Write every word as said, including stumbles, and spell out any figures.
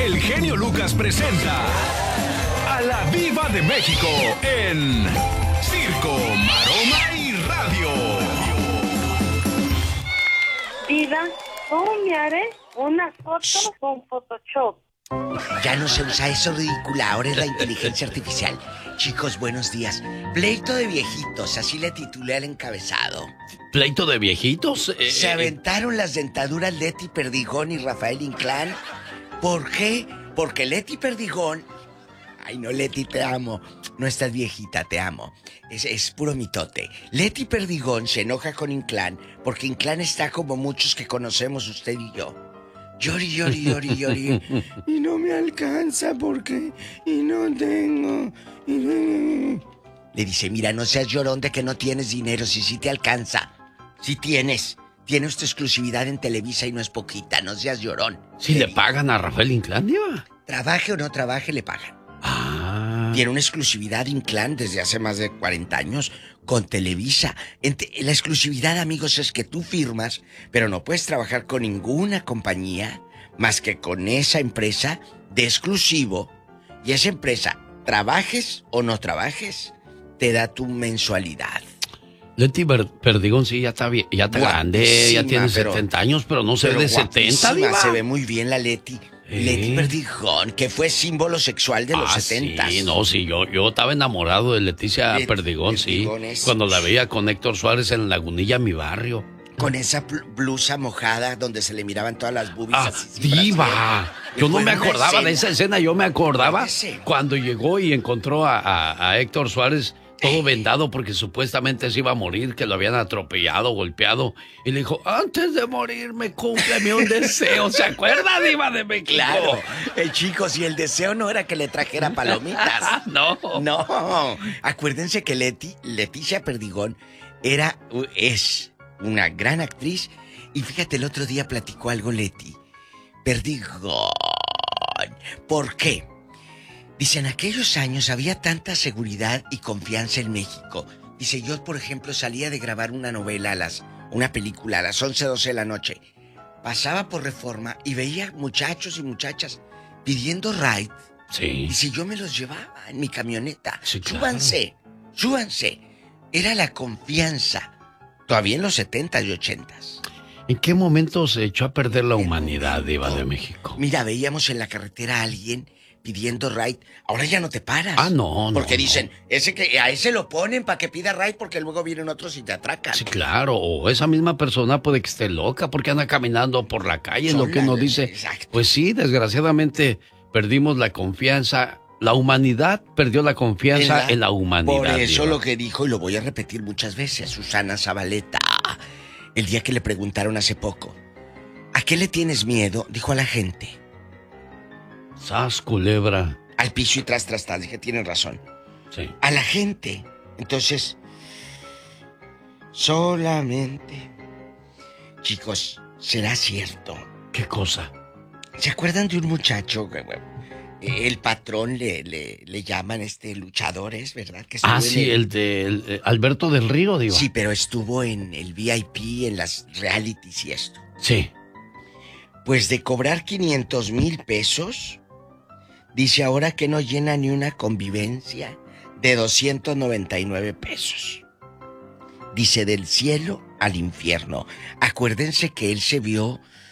el genio Lucas presenta a la Diva de México en Circo, Maroma y Radio. Diva, ¿cómo me haré una foto con Photoshop? Ya no se usa eso ridículo, ahora es la inteligencia artificial. Chicos, buenos días. Pleito de viejitos, así le titulé al encabezado. ¿Pleito de viejitos? Eh, Se eh, aventaron las dentaduras Leti Perdigón y Rafael Inclán. ¿Por qué? Porque Leti Perdigón... Ay, no, Leti, te amo. No estás viejita, te amo. Es, es puro mitote. Leti Perdigón se enoja con Inclán porque Inclán está como muchos que conocemos usted y yo. Llori, llori, llori, llori. Y no me alcanza porque... Y no tengo... Y no... Le dice, mira, no seas llorón de que no tienes dinero, si sí te alcanza. Si tienes. Tiene usted exclusividad en Televisa y no es poquita, no seas llorón. ¿Sí le pagan a Rafael Inclán, Diva? Trabaje o no trabaje, le pagan. Ah. Tiene una exclusividad Inclán desde hace más de cuarenta años con Televisa. La exclusividad, amigos, es que tú firmas, pero no puedes trabajar con ninguna compañía más que con esa empresa de exclusivo. Y esa empresa, trabajes o no trabajes, te da tu mensualidad. Leti Perdigón sí ya está bien, ya está grande, ya tiene pero, setenta años, pero no se ve de setenta, Diva. Se ve muy bien la Leti. ¿Eh? Leti Perdigón, que fue símbolo sexual de los ah, setentas. Sí, no, sí, yo, yo estaba enamorado de Leticia Leti Perdigón, Perdigón, sí. Es... Cuando la veía con Héctor Suárez en Lagunilla, mi barrio. Con esa blusa mojada donde se le miraban todas las boobies. Ah, así, Diva. Yo no me acordaba de esa escena, yo me acordaba cuando llegó y encontró a, a, a Héctor Suárez todo vendado porque supuestamente se iba a morir, que lo habían atropellado, golpeado. Y le dijo, antes de morirme, cúmpleme un deseo. ¿Se acuerda, Diva de México? Claro. Eh, chicos, y el deseo no era que le trajera palomitas. No. No. Acuérdense que Leti, Leticia Perdigón, era, es una gran actriz. Y fíjate, el otro día platicó algo Leti Perdigón. ¿Por qué? Dice, en aquellos años había tanta seguridad y confianza en México. Dice, yo, por ejemplo, salía de grabar una novela a las... una película a las once, doce de la noche. Pasaba por Reforma y veía muchachos y muchachas pidiendo ride. Sí. Dice, yo me los llevaba en mi camioneta. Sí, claro. Súbanse, súbanse. Era la confianza. Todavía en los setentas y ochentas. ¿En qué momento se echó a perder la humanidad, Diva de México? Mira, veíamos en la carretera a alguien pidiendo ride. Ahora ya no te paras. Ah, no, no. Porque dicen, no. ese que a ese lo ponen para que pida ride porque luego vienen otros y te atracan. Sí, claro. O esa misma persona puede que esté loca porque anda caminando por la calle, Son lo que uno la... dice. Exacto. Pues sí, desgraciadamente perdimos la confianza. La humanidad perdió la confianza en la, en la humanidad. Por eso Diva. lo que dijo, y lo voy a repetir muchas veces, Susana Zabaleta, el día que le preguntaron hace poco, ¿a qué le tienes miedo? Dijo a la gente. Sas, culebra. Al piso y tras, tras, tras. Dije, tienen razón. Sí. A la gente. Entonces, solamente... Chicos, ¿será cierto? ¿Qué cosa? ¿Se acuerdan de un muchacho? El patrón le, le, le llaman este luchadores, ¿verdad? Que ah, sí, el, el de el, el Alberto del Río, digo. Sí, pero estuvo en el V I P, en las realities y esto. Sí. Pues de cobrar quinientos mil pesos... Dice ahora que no llena ni una convivencia de doscientos noventa y nueve pesos. Dice del cielo al infierno. Acuérdense que él se vio